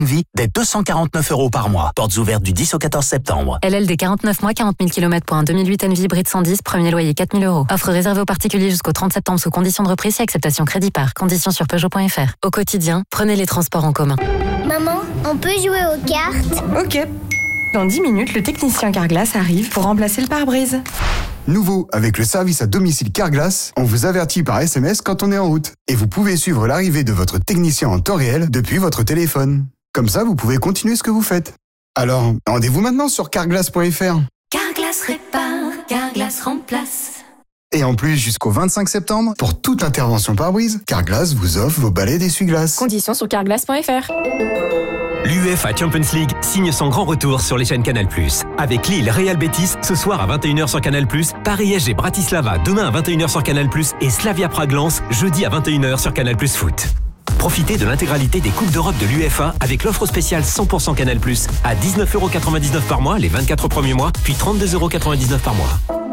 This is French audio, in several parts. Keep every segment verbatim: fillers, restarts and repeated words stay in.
vie dès deux cent quarante-neuf euros par mois. Portes ouvertes du dix au quatorze septembre. L L D quarante-neuf mois, quarante mille kilomètres pour un deux mille huit Envy hybride cent dix, premier loyer quatre mille euros. Offre réservée aux particuliers jusqu'au trente septembre sous conditions de reprise et acceptation crédit par. Conditions sur Peugeot point F R. Au quotidien, prenez les transports en commun. Maman, on peut jouer aux cartes? Ok. Dans dix minutes, le technicien Carglass arrive pour remplacer le pare-brise. Nouveau, avec le service à domicile Carglass, on vous avertit par S M S quand on est en route. Et vous pouvez suivre l'arrivée de votre technicien en temps réel depuis votre téléphone. Comme ça, vous pouvez continuer ce que vous faites. Alors, rendez-vous maintenant sur carglass point F R. Carglass répare, Carglass remplace. Et en plus, jusqu'au vingt-cinq septembre, pour toute intervention pare-brise, Carglass vous offre vos balais d'essuie-glace. Conditions sur carglass point F R. L'UEFA Champions League signe son grand retour sur les chaînes Canal plus. Avec Lille Real Betis ce soir à vingt et une heures sur Canal plus, Paris S G Bratislava demain à vingt et une heures sur Canal plus et Slavia Prague-Lens jeudi à vingt et une heures sur Canal plus Foot. Profitez de l'intégralité des Coupes d'Europe de l'UEFA avec l'offre spéciale cent pour cent Canal plus à dix-neuf euros quatre-vingt-dix-neuf par mois les vingt-quatre premiers mois, puis trente-deux euros quatre-vingt-dix-neuf par mois.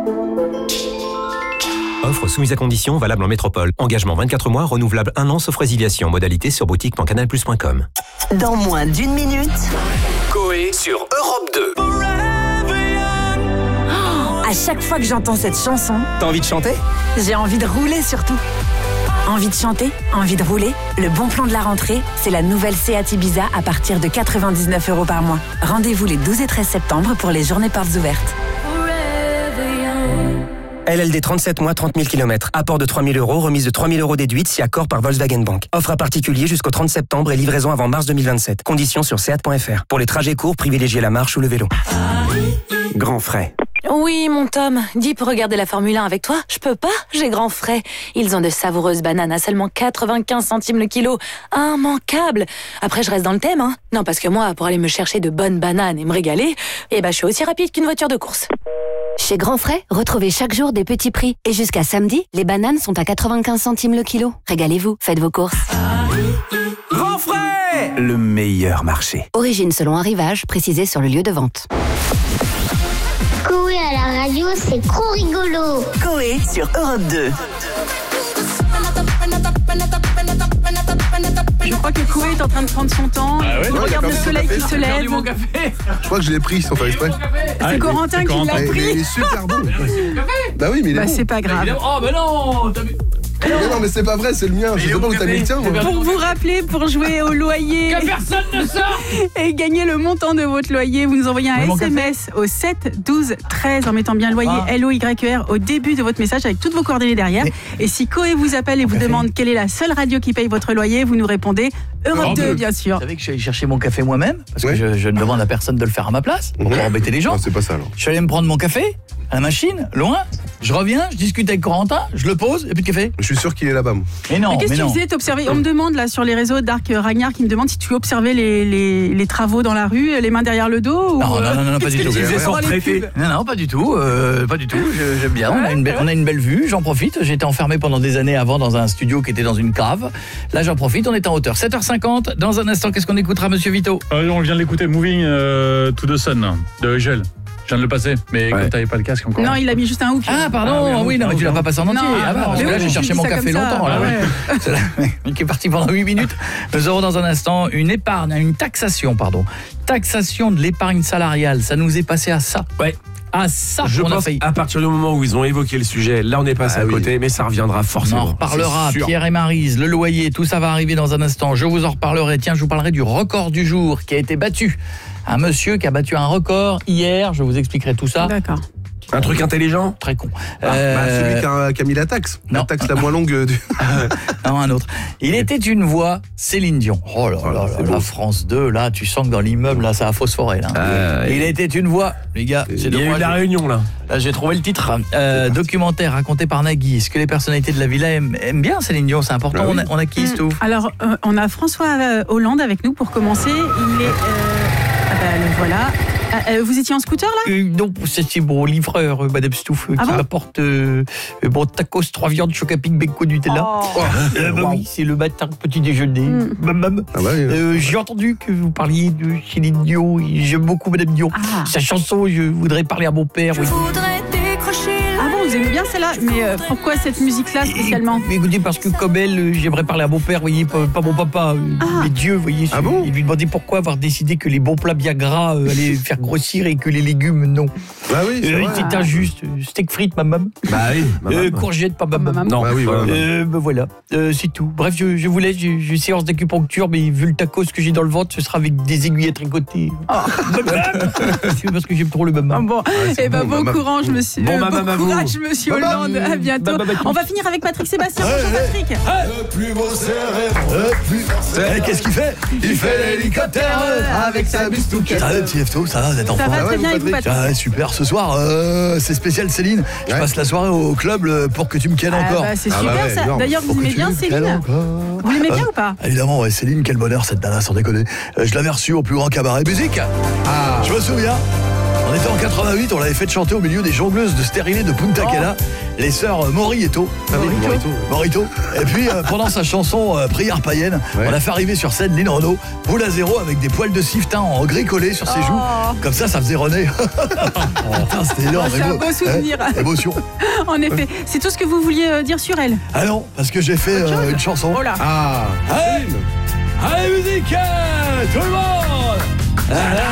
Offre soumise à condition, valable en métropole. Engagement vingt-quatre mois, renouvelable un an sauf résiliation. Modalité sur boutique point canal plus point com. Dans moins d'une minute, Coé sur Europe deux. oh, à chaque fois que j'entends cette chanson, T'as envie de chanter? j'ai envie de rouler surtout. Envie de chanter, envie de rouler. Le bon plan de la rentrée, c'est la nouvelle Seat Ibiza à partir de quatre-vingt-dix-neuf euros par mois. Rendez-vous les douze et treize septembre pour les journées portes ouvertes. L L D trente-sept mois, trente mille kilomètres. Apport de trois mille euros, remise de trois mille euros déduite si accord par Volkswagen Bank. Offre à particulier jusqu'au trente septembre et livraison avant mars deux mille vingt-sept. Conditions sur seat point F R. Pour les trajets courts, privilégiez la marche ou le vélo. Grand frais. Oui, mon Tom, dis pour regarder la Formule un avec toi. Je peux pas, j'ai grand frais. Ils ont de savoureuses bananes à seulement quatre-vingt-quinze centimes le kilo. Immanquable. Après, je reste dans le thème, hein. Non, parce que moi, pour aller me chercher de bonnes bananes et me régaler, eh ben, je suis aussi rapide qu'une voiture de course. Chez Grand Frais, retrouvez chaque jour des petits prix. Et jusqu'à samedi, les bananes sont à quatre-vingt-quinze centimes le kilo. Régalez-vous, faites vos courses. Grand frais, le meilleur marché. Origine selon arrivage, précisé sur le lieu de vente. Coé à la radio, c'est trop rigolo. Coé sur Europe deux. Je crois que Coé est en train de prendre son temps. Ah ouais, Il non, regarde il a le perdu soleil son qui café. se Il a perdu lève. mon café. Je crois que je l'ai pris sans faire exprès. C'est Corentin qui l'a Mais, mais il pris. est super bon. Bah oui, mais il est Bah, bon. c'est pas grave. Oh, mais non, t'as vu. Mais non, mais c'est pas vrai, c'est le mien. Je sais pas où t'as mis le tien, moi. Pour vous rappeler, pour jouer au loyer Que personne ne sort. et gagner le montant de votre loyer, vous nous envoyez un Mon S M S au sept douze treize en mettant bien loyer Ah. L O Y E R au début de votre message avec toutes vos coordonnées derrière. Mais- Et si Coé vous appelle et vous demande quelle est la seule radio qui paye votre loyer, vous nous répondez Europe Europe deux, deux. bien sûr. Vous savez que je suis allé chercher mon café moi-même parce Ouais. que je, je ne demande à personne de le faire à ma place pour pas embêter les gens. Non, c'est pas ça alors. Je suis allé me prendre mon café à la machine, loin. Je reviens, je discute avec Corentin, je le pose et puis de café. Je suis sûr qu'il est là-bas, moi. Mais non, Mais qu'est-ce mais que tu non. faisais t'observer On me demande là sur les réseaux Dark Ragnar qui me demande si tu observais les, les, les travaux dans la rue, les mains derrière le dos ou, Non, non, non, non, pas du tout. tu faisais Ouais, sur ouais. les pubs Non, non, pas du tout, euh, pas du tout. Je- J'aime bien. On a une belle, on a une belle vue. J'en profite. J'étais enfermé pendant des années avant dans un studio qui était dans une cave. Là, j'en profite. On est en hauteur. sept heures cinquante. Dans un instant, qu'est-ce qu'on écoutera, Monsieur Vito? Euh, on vient de l'écouter, Moving euh, to the Sun de Hegel. Je viens de le passer, mais Ouais. quand t'avais pas le casque encore. Non, il a mis juste un hook. Ah, pardon. Ah, oui, un oui, hook, non, un mais tu hook, l'as pas un passé en entier. Non, ah, bah, non, parce que mais là, oui, j'ai tu cherché dis mon ça café comme ça. longtemps. Là, Ah ouais. C'est là, qui est parti pendant huit minutes. Nous aurons dans un instant une épargne, une taxation, pardon. Taxation de l'épargne salariale. Ça nous est passé à ça. Ouais. À ça, Je on a pense failli. à partir du moment où ils ont évoqué le sujet, là on est passé Ah à oui. côté, mais ça reviendra On forcément. en reparlera, C'est sûr. Pierre et Maryse, le loyer, tout ça va arriver dans un instant. Je vous en reparlerai. Tiens, je vous parlerai du record du jour qui a été battu. Un monsieur qui a battu un record hier. Je vous expliquerai tout ça. D'accord. Un truc intelligent? Très con. Ah, bah, Euh, celui qui a, qui a mis la taxe. non. La taxe la moins longue du. non, un autre. Il était une voix, Céline Dion. Oh là là, là, c'est la beau. France deux, là, tu sens que dans l'immeuble, là, ça a phosphoré. Là. Euh, Il était une voix, les gars. C'est Il de y a eu moi, la j'ai- réunion là. Là, j'ai trouvé le titre. Euh, documentaire raconté par Nagui. Est-ce que les personnalités de la villa aiment, aiment bien Céline Dion? C'est important. Bah oui. on, a, on a qui, Stouff? Alors, euh, on a François euh, Hollande avec nous pour commencer. Il est... euh, ah bah, le voilà. Ah, euh, vous étiez en scooter, là Euh, non, c'est mon livreur, euh, Madame Stouff, euh, Ah qui bon m'apporte euh, euh, bon tacos, trois viandes, chocapic, bacon, Nutella. Oh. Euh, bah oui, c'est le matin, petit déjeuner. Mm. Bam, bam. Ah bah oui. Euh, J'ai entendu que vous parliez de Céline Dion. et J'aime beaucoup Madame Dion. Ah. Sa chanson, je voudrais parler à mon père. Oui. Voudrais décrocher Ah bon, vous aimez bien celle-là. Mais euh, pourquoi cette musique-là spécialement? Mais écoutez, parce que comme elle, euh, j'aimerais parler à mon père, vous voyez, pas, pas mon papa, euh, Ah. mais Dieu, vous voyez. Ah bon Il lui demandait pourquoi avoir décidé que les bons plats bien gras euh, allaient faire grossir et que les légumes, non. Bah oui, c'est Euh, vrai. c'est injuste. Euh, Steak frites, maman. Bah oui. Euh, courgettes, pas maman. maman. Non, Bah oui, voilà. Euh, ben voilà, euh, c'est tout. Bref, je, je vous laisse, j'ai j'ai une séance d'acupuncture, mais vu le tacos que j'ai dans le ventre, ce sera avec des aiguilles à tricoter. C'est parce que j'aime trop le Ah maman. bon, c'est eh ben bon, bon maman. courage, monsieur. Bon, euh, maman, bon maman, courage, monsieur Maman. Hollande. À bientôt. Maman, maman. On va finir avec Patrick Sébastien. Bonjour Patrick. Eh, qu'est-ce qu'il fait? Il fait l'hélicoptère Avec sa bistouquette. Ça va, petit F T O, ça va, vous êtes en Ça forme? va très ouais, bien vous, et vous, Patrick Patrick? Ah, super, ce soir, euh, c'est spécial Céline. Je Ouais. passe la soirée au club euh, pour que tu me kennes Ah encore. bah, c'est Ah super bah ouais, ça. énorme. D'ailleurs, vous Pour que aimez tu bien me kennes Céline? encore. Vous l'aimez bien Euh, ou pas? Évidemment, ouais, Céline, quel bonheur cette nana, sans déconner. Euh, je l'avais reçue au plus grand cabaret musique. Ah. Je me souviens. On était en quatre-vingt-huit, on l'avait fait chanter au milieu des jongleuses de stérilés de Punta Cana, les sœurs euh, Mori et To. Ah oui, Morito. Morito. Et puis, euh, pendant sa chanson euh, Prière païenne, Ouais. on a fait arriver sur scène Lynn Renaud, boule à zéro avec des poils de siftin en gris collés sur ses Oh. joues. Comme ça, ça faisait René. Putain, c'était énorme. C'est un émo- beau souvenir. hein, émotion. En effet. C'est tout ce que vous vouliez euh, dire sur elle? Ah non, parce que j'ai fait euh, une chanson. Oh là. Ah. Allez, allez musique, tout le monde.